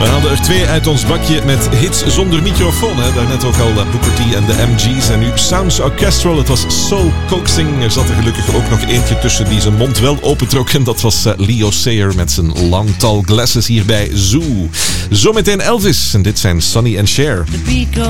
We haalden er 2 uit ons bakje met hits zonder microfoon. Hè. Daarnet ook al Booker T en de MG's. En nu Sounds Orchestral. Het was soul coaxing. Er zat er gelukkig ook nog eentje tussen die zijn mond wel opentrok. En dat was Leo Sayer met zijn long tall glasses hier bij Zoo. Zometeen Elvis. En dit zijn Sonny and Cher.